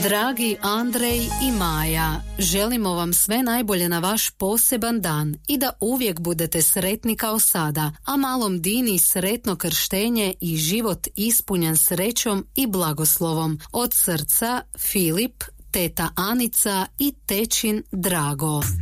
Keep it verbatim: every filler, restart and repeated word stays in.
Dragi Andrej i Maja, želimo vam sve najbolje na vaš poseban dan i da uvijek budete sretni kao sada, a malom Dini sretno krštenje i život ispunjen srećom i blagoslovom. Od srca Filip, teta Anica i tečin Drago.